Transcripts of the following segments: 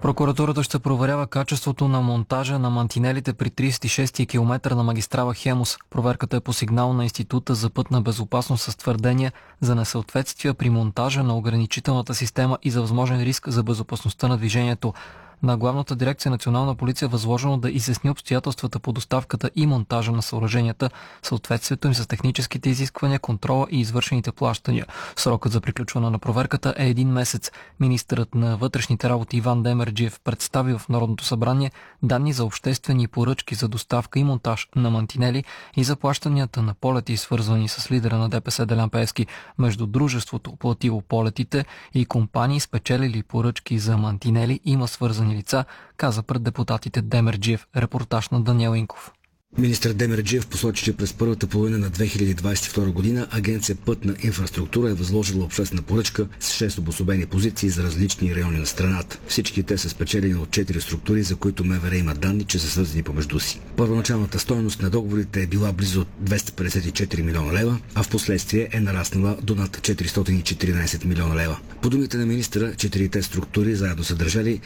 Прокуратурата ще проверява качеството на монтажа на мантинелите при 36-ти километър на магистрала Хемус. Проверката е по сигнал на Института за пътна безопасност с твърдения за несъответствия при монтажа на ограничителната система и за възможен риск за безопасността на движението. На Главната дирекция Национална полиция е възложено да изясни обстоятелствата по доставката и монтажа на съоръженията, съответствието им с техническите изисквания, контрола и извършените плащания. Срокът за приключване на проверката е 1 месец. Министърът на вътрешните работи Иван Демерджиев представи в Народното събрание данни за обществени поръчки за доставка и монтаж на мантинели и за плащанията на полети, свързвани с лидера на ДПС Делян Пеевски, между дружеството, платило полетите, и компании, спечелили поръчки за мантинели, има свързани лица, каза пред депутатите Демерджиев. Репортаж на Даниел Инков. Министър Демерджиев посочи, че през първата половина на 2022 година Агенция Пътна инфраструктура е възложила обществена поръчка с 6 обособени позиции за различни райони на страната. Всички те са спечелени от 4 структури, за които МВР има данни, че са свързани помежду си. Първоначалната стойност на договорите е била близо 254 милиона лева, а в последствие е нараснала до над 414 милиона лева. По думите на министъра, 4-те структури заедно са държали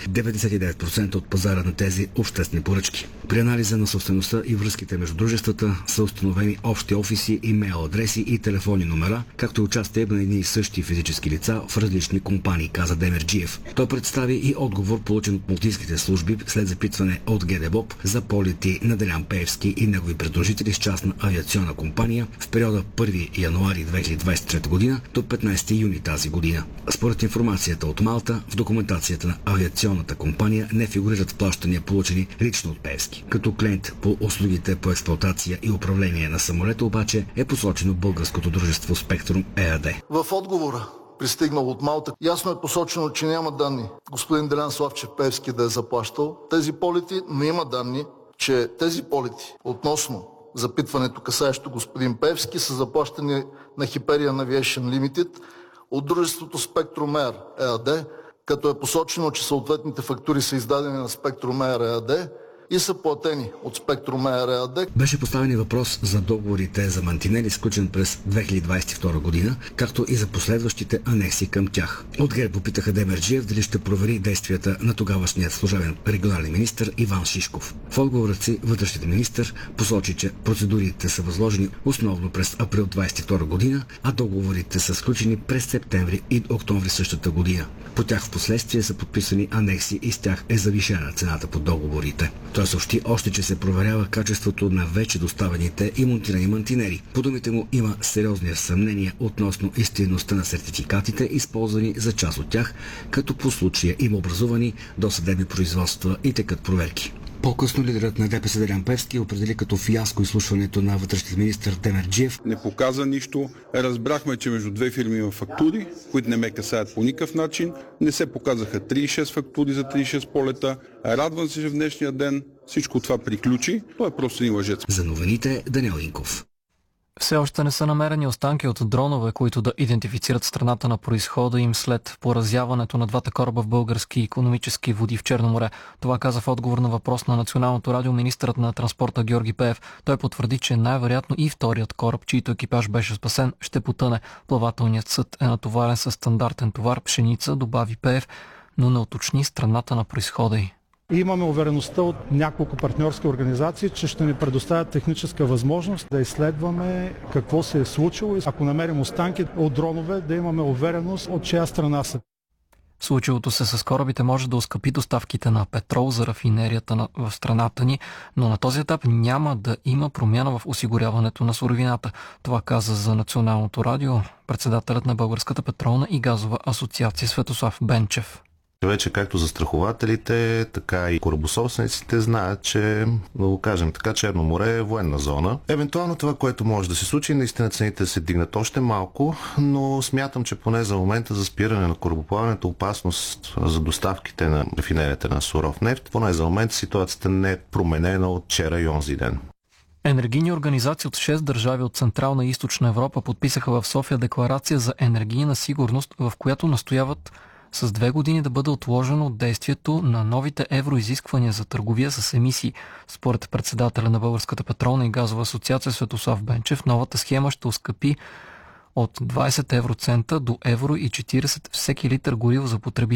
99% от пазара на тези обществени поръчки. При анализа на собствеността и връзките между дружествата са установени общи офиси, имейл адреси и телефонни номера, както и участие на едни и същи физически лица в различни компании, каза Демерджиев. Той представи и отговор, получен от малтийските служби след запитване от ГДБОП за полети на Делян Пеевски и негови придружители с частна авиационна компания в периода 1 януари 2023 година до 15 юни тази година. Според информацията от Малта, в документацията на авиационната компания не фигурират плащания, получени лично от Пеевски. Като клиент по услугите по експлоатация и управление на самолета обаче е посочено българското дружество Спектрум ЕАД. В отговора, пристигнал от Малта, ясно е посочено, че няма данни господин Делян Славчев Пеевски да е заплащал тези полети, но има данни, че тези полети относно запитването, касаещо господин Пеевски, са заплащани на Hyperion Aviation Limited от дружеството Spectrum Air ЕАД, като е посочено, че съответните фактури са издадени на Spectrum Air ЕАД и са платени от Spectrum Air ЕАД. Беше поставен и въпрос за договорите за мантинели, сключен през 2022 година, както и за последващите анекси към тях. От ГЕРБ попитаха Демерджиев дали ще провери действията на тогавашният служебен регионален министър Иван Шишков. В отговорът си вътрешният министър посочи, че процедурите са възложени основно през април 2022 година, а договорите са сключени през септември и октомври същата година. По тях в последствие са подписани анекси и с тях е завишена цената по договорите. Той съобщи още, че се проверява качеството на вече доставените и монтирани мантинери. По думите му има сериозни съмнения относно истинността на сертификатите, използвани за част от тях, като по случая има образувани досъдебни производства и текат проверки. По-късно лидерът на ДПС Делян Пеевски определи като фиаско изслушването на вътрешния министър Демерджиев. Не показа нищо. Разбрахме, че между две фирми има фактури, които не ме касаят по никакъв начин. Не се показаха 36 фактури за 36 полета. Радвам се, че в днешния ден всичко това приключи. Той е просто един лъжец. За новините Даниел Инков. Все още не са намерени останки от дронове, които да идентифицират страната на произхода им след поразяването на двата кораба в български икономически води в Черно море. Това каза в отговор на въпрос на Националното радио министърът на транспорта Георги Пеев. Той потвърди, че най-вероятно и вторият кораб, чийто екипаж беше спасен, ще потъне. Плавателният съд е натоварен със стандартен товар пшеница, добави Пеев, но не уточни страната на произхода й. Имаме увереността от няколко партньорски организации, че ще ни предоставят техническа възможност да изследваме какво се е случило и ако намерим останки от дронове, да имаме увереност от чия страна са. Случилото се с корабите може да оскъпи доставките на петрол за рафинерията в страната ни, но на този етап няма да има промяна в осигуряването на суровината. Това каза за Националното радио председателят на Българската петролна и газова асоциация Светослав Бенчев. Вече както застрахователите, така и корабособствениците знаят, че, да го кажем така, Черно море е военна зона. Евентуално това, което може да се случи, наистина цените се дигнат още малко, но смятам, че поне за момента за спиране на корабоплаването, опасност за доставките на рафинерията на суров нефт, поне за момента ситуацията не е променена от вчера и онзи ден. Енергийни организации от 6 държави от Централна и Източна Европа подписаха в София декларация за енергийна сигурност, в която настояват с 2 години да бъде отложено действието на новите евроизисквания за търговия с емисии. Според председателя на Българската петролна и газова асоциация Светослав Бенчев, новата схема ще оскъпи от 20 евроцента до евро и 40 всеки литър гориво за потребител.